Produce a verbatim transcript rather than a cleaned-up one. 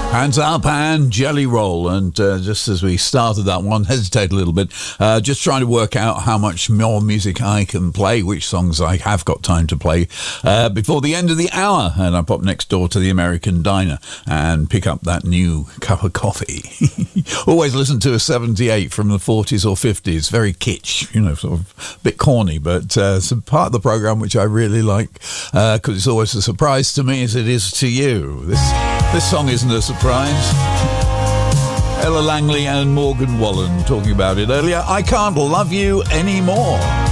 Hands up and Jelly Roll. And uh, just as we started that one, hesitate a little bit, uh, just trying to work out how much more music I can play, which songs I have got time to play uh, before the end of the hour. And I pop next door to the American Diner and pick up that new cup of coffee. Always listen to a seventy-eight from the forties or fifties. Very kitsch, you know, sort of a bit corny, but uh, it's a part of the programme which I really like because uh, it's always a surprise to me as it is to you. This This song isn't a surprise. Ella Langley and Morgan Wallen talking about it earlier. I Can't Love You Anymore.